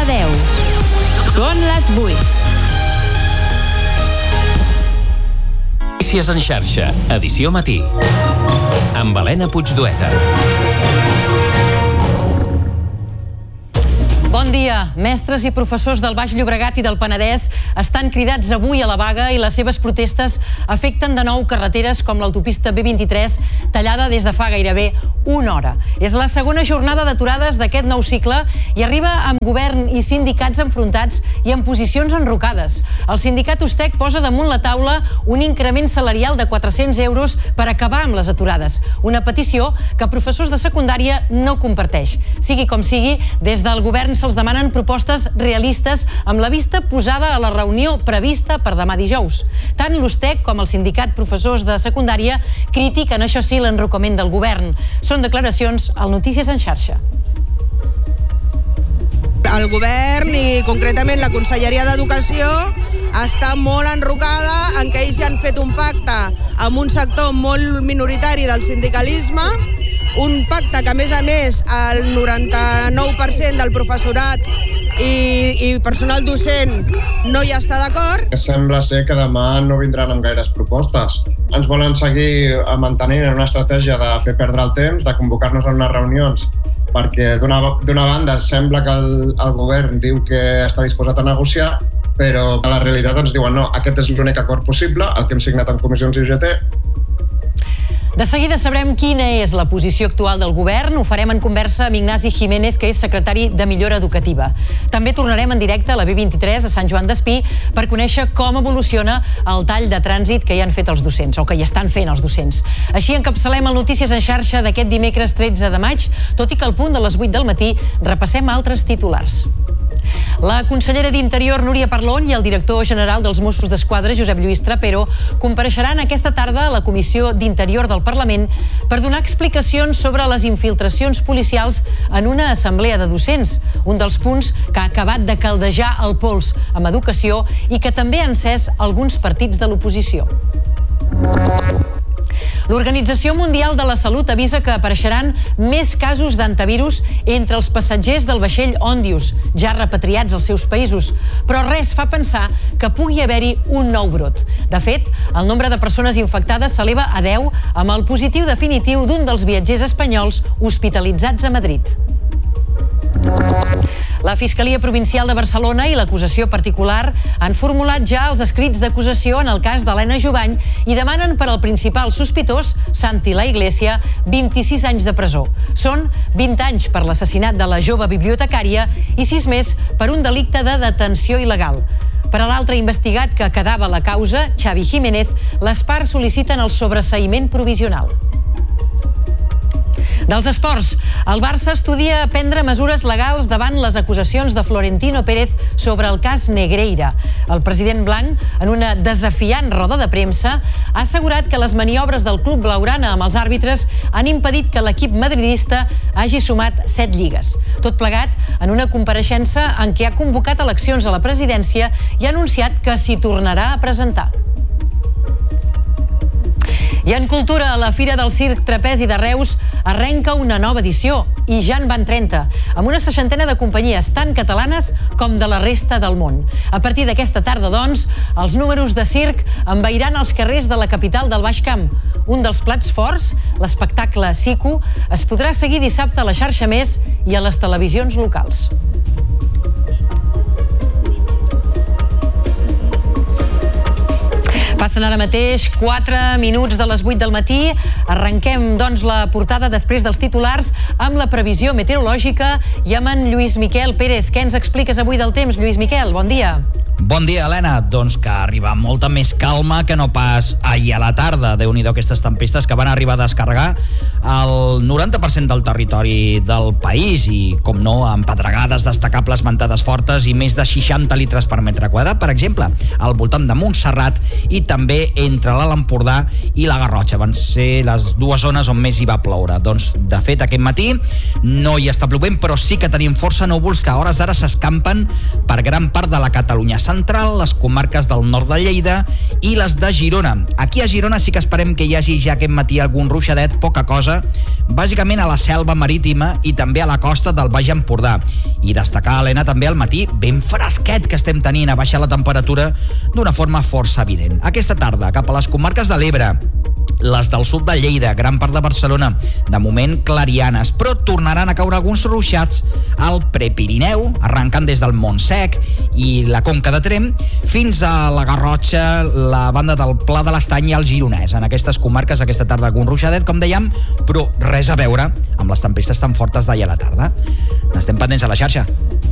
10. Són les 8. Notícies en xarxa, edició matí. Amb Helena Puigdueta. Bon dia. Mestres i professors del Baix Llobregat i del Penedès estan cridats avui a la vaga i les seves protestes afecten de nou carreteres com l'autopista B23, tallada des de fa gairebé una hora. És la segona jornada d'aturades d'aquest nou cicle i arriba amb govern i sindicats enfrontats i en posicions enrocades. El sindicat Ustec posa damunt la taula un increment salarial de 400 euros per acabar amb les aturades. Una petició que professors de secundària no comparteix. Sigui com sigui, des del govern se'ls demanen propostes realistes amb la vista posada a la reunió prevista per demà dijous. Tant l'Ustec com el sindicat professors de secundària critiquen, això sí, l'enrocament del govern. Són declaracions al Notícies en xarxa. El govern i concretament la Conselleria d'Educació està molt enrocada en que ells ja han fet un pacte amb un sector molt minoritari del sindicalisme, un pacte que a més el 99% del professorat i personal docent no hi està d'acord. Sembla ser que demà no vindran amb gaires propostes. Ens volen seguir mantenint en una estratègia de fer perdre el temps, de convocar-nos a unes reunions, perquè d'una banda sembla que el govern diu que està disposat a negociar, però a la realitat ens diuen no, aquest és l'únic acord possible, el que hem signat amb comissions i UGT. De seguida sabrem quina és la posició actual del govern. Ho farem en conversa amb Ignasi Jiménez, que és secretari de Millora Educativa. També tornarem en directe a la B23 a Sant Joan d'Espí per conèixer com evoluciona el tall de trànsit que hi han fet els docents, o que hi estan fent els docents. Així encapçalem el Notícies en xarxa d'aquest dimecres 13 de maig, tot i que al punt de les 8 del matí repassem altres titulars. La consellera d'Interior, Núria Parlon, i el director general dels Mossos d'Esquadra, Josep Lluís Trapero, compareixeran aquesta tarda a la Comissió d'Interior del Parlament per donar explicacions sobre les infiltracions policials en una assemblea de docents, un dels punts que ha acabat de caldejar el pols amb educació i que també ha encès alguns partits de l'oposició. L'Organització Mundial de la Salut avisa que apareixeran més casos d'antivirus entre els passatgers del vaixell Ondius, ja repatriats als seus països. Però res fa pensar que pugui haver-hi un nou brot. De fet, el nombre de persones infectades s'eleva a 10 amb el positiu definitiu d'un dels viatgers espanyols hospitalitzats a Madrid. La Fiscalia Provincial de Barcelona i l'acusació particular han formulat ja els escrits d'acusació en el cas d'Helena Jubany i demanen per al principal sospitós, Santi La Iglesia, 26 anys de presó. Són 20 anys per l'assassinat de la jove bibliotecària i 6 més per un delicte de detenció il·legal. Per a l'altre investigat que quedava la causa, Xavi Jiménez, les parts sol·liciten el sobreseïment provisional. Dels esports, el Barça estudia prendre mesures legals davant les acusacions de Florentino Pérez sobre el cas Negreira. El president blanc, en una desafiant roda de premsa, ha assegurat que les maniobres del club blaugrana amb els àrbitres han impedit que l'equip madridista hagi sumat 7 lligues. Tot plegat en una compareixença en què ha convocat eleccions a la presidència i ha anunciat que s'hi tornarà a presentar. I en cultura, la Fira del Circ Trapezi de Reus arrenca una nova edició, i ja en van 30, amb una 60ena de companyies tant catalanes com de la resta del món. A partir d'aquesta tarda, doncs, els números de circ envairan els carrers de la capital del Baix Camp. Un dels plats forts, l'espectacle Siku, es podrà seguir dissabte a la xarxa Més i a les televisions locals. Passen ara mateix 4 minuts de les 8 del matí. Arrenquem, doncs, la portada després dels titulars amb la previsió meteorològica i amb en Lluís Miquel Pérez. Què ens expliques avui del temps, Lluís Miquel? Bon dia. Bon dia, Helena. Doncs que arriba molta més calma que no pas ahir a la tarda. Déu-n'hi-do aquestes tempestes que van arribar a descarregar el 90% del territori del país i, com no, amb pedregades destacables, ventades fortes i més de 60 litres per metre quadrat, per exemple, al voltant de Montserrat i també entre l'Alt Empordà i la Garrotxa. Van ser les dues zones on més hi va ploure. Doncs, de fet, aquest matí no hi està plovent, però sí que tenim força núvols que a hores d'ara s'escampen per gran part de la Catalunya central, les comarques del nord de Lleida i les de Girona. Aquí a Girona sí que esperem que hi hagi ja aquest matí algun ruixadet, poca cosa, bàsicament a la selva marítima i també a la costa del Baix Empordà. I destacar, Helena, també al matí ben fresquet que estem tenint, a baixar la temperatura d'una forma força evident. Aquesta tarda, cap a les comarques de l'Ebre, les del sud de Lleida, gran part de Barcelona, de moment clarianes, però tornaran a caure alguns ruixats al Prepirineu, arrencant des del Montsec i la Conca de Tremp, fins a la Garrotxa, la banda del Pla de l'Estany i el Gironès. En aquestes comarques aquesta tarda algun ruixadet, com dèiem, però res a veure amb les tempestes tan fortes d'ahir a la tarda. N'estem pendents a la xarxa.